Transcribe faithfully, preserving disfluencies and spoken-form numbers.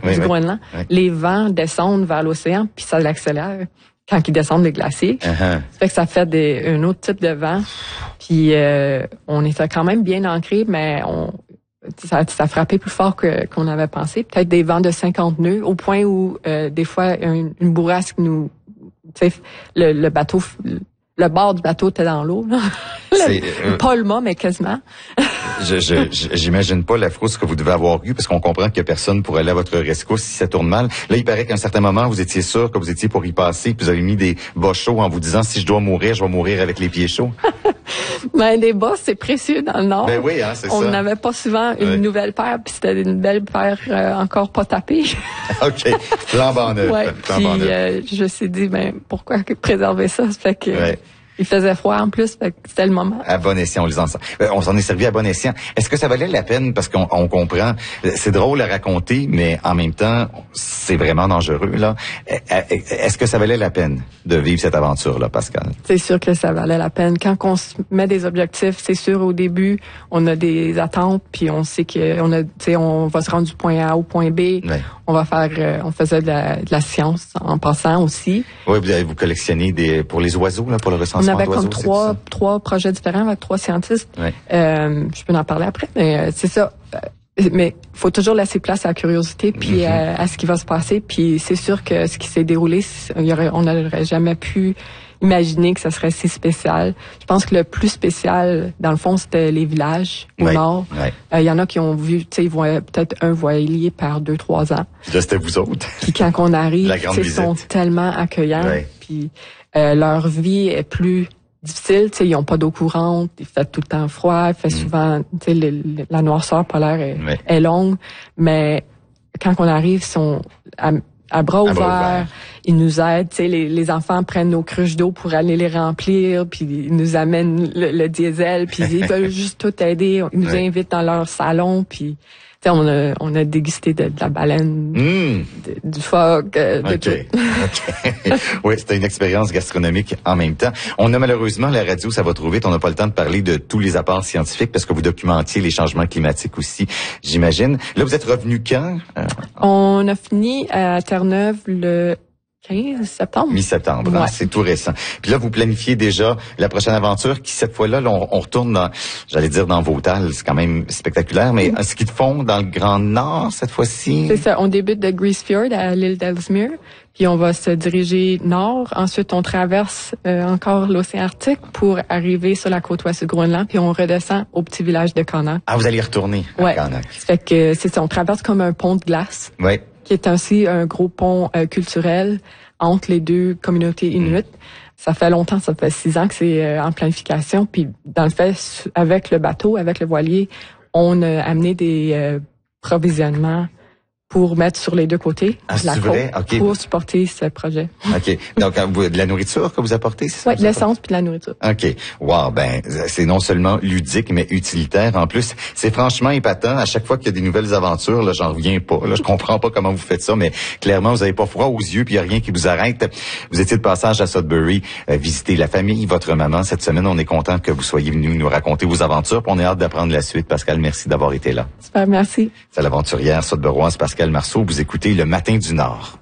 oui, du oui. Groenland. Oui. Les vents descendent vers l'océan, puis ça l'accélère quand ils descendent les glaciers. Uh-huh. Ça fait que ça fait des, un autre type de vent. Puis euh, on était quand même bien ancrés, mais on ça, ça frappait plus fort que qu'on avait pensé. Peut-être des vents de cinquante nœuds, au point où euh, des fois une, une bourrasque nous, tu sais, le, le bateau, le bord du bateau était dans l'eau. Là. C'est, euh, Pas le mât, mais quasiment. Je, je, j'imagine pas la frousse que vous devez avoir eue, parce qu'on comprend que personne pourrait aller à votre rescousse si ça tourne mal. Là, il paraît qu'à un certain moment, vous étiez sûr que vous étiez pour y passer, puis vous avez mis des bas chauds en vous disant, si je dois mourir, je vais mourir avec les pieds chauds. Ben, les bas, c'est précieux dans le Nord. Ben oui, hein, c'est On ça. On n'avait pas souvent une ouais. nouvelle paire, puis c'était une belle paire euh, encore pas tapée. OK. Flambant neuf. Ouais. Flambant Puis neuf. euh, je me suis dit, ben pourquoi préserver ça? Ça fait que Ouais. il faisait froid en plus, fait que c'était le moment. À bon escient, on les en euh, on s'en est servi à bon escient. Est-ce que ça valait la peine, parce qu'on on comprend, c'est drôle à raconter, mais en même temps, c'est vraiment dangereux, là. Est-ce que ça valait la peine de vivre cette aventure-là, Pascal? C'est sûr que ça valait la peine. Quand on se met des objectifs, c'est sûr au début, on a des attentes, puis on sait que on a, tu sais, on va se rendre du point A au point B. Ouais. On va faire, euh, on faisait de la, de la science en passant aussi. Oui, vous avez vous collectionné des pour les oiseaux, là, pour le recensement On avait d'oiseaux, comme trois, trois projets différents avec trois scientistes. Ouais. Euh, je peux en parler après, mais euh, c'est ça. Mais faut toujours laisser place à la curiosité, puis Mm-hmm. à, à ce qui va se passer. Puis c'est sûr que ce qui s'est déroulé, il y aurait, on n'aurait jamais pu imaginer que ça serait si spécial. Je pense que le plus spécial, dans le fond, c'était les villages au ouais. nord. Il Ouais. euh, y en a qui ont vu, tu sais, ils voyaient peut-être un voilier par deux, trois ans. Puis là, c'était vous autres. Puis quand on arrive, La grande ils sont visite. tellement accueillants. Ouais. Puis euh, leur vie est plus difficile. Tu sais, ils ont pas d'eau courante, il fait tout le temps froid, il fait souvent, tu sais, le- le- la noirceur polaire est, Ouais. est longue. Mais quand on arrive, ils sont à, à bras À ouverts. bras ouverts. Ils nous aident. Tu sais, les, les enfants prennent nos cruches d'eau pour aller les remplir, puis ils nous amènent le, le diesel, puis ils veulent juste tout aider. Ils nous Ouais. invitent dans leur salon, puis tu sais, on a, on a dégusté de, de la baleine, Mmh. de- du phoque, euh, de OK. tout. OK. Oui, c'était une expérience gastronomique en même temps. On a malheureusement, la radio, ça va trop vite. On n'a pas le temps de parler de tous les apports scientifiques parce que vous documentiez les changements climatiques aussi, j'imagine. Là, vous êtes revenu quand? Euh, On a fini à Terre-Neuve le quinze septembre. mi-septembre, hein, Ouais. c'est tout récent. Puis là, vous planifiez déjà la prochaine aventure qui, cette fois-là, là, on, on retourne dans, j'allais dire dans Vautal, c'est quand même spectaculaire, mais un ski de fond dans le Grand Nord, cette fois-ci? C'est ça, on débute de Greasefjord à l'île d'Ellesmere, puis on va se diriger nord. Ensuite, on traverse euh, encore l'océan Arctique pour arriver sur la côte ouest du Groenland, puis on redescend au petit village de Qaanaaq. Ah, vous allez y retourner à Ouais. Qaanaaq. Ça fait que c'est ça, on traverse comme un pont de glace, Oui. qui est aussi un gros pont euh, culturel entre les deux communautés inuites. Ça fait longtemps, ça fait six ans que c'est euh, en planification. Puis dans le fait, avec le bateau, avec le voilier, on a amené des euh, provisionnements pour mettre sur les deux côtés Ah, de la c'est côte vrai? OK. pour supporter ce projet. OK. Donc, euh, vous- de la nourriture que vous apportez, c'est ça? Oui, vous de apportez? l'essence puis de la nourriture. OK. Wow, ben, c'est non seulement ludique, mais utilitaire. En plus, c'est franchement épatant. À chaque fois qu'il y a des nouvelles aventures, là, j'en reviens pas. Là, je comprends pas comment vous faites ça, mais clairement, vous avez pas froid aux yeux, puis il y a rien qui vous arrête. Vous étiez de passage à Sudbury, euh, visiter la famille, votre maman. Cette semaine, on est content que vous soyez venu nous raconter vos aventures, puis on est hâte d'apprendre la suite. Pascal, merci d'avoir été là. Super, merci. C'est l'aventurière sudburoise Pascal Marceau. Vous écoutez Le Matin du Nord.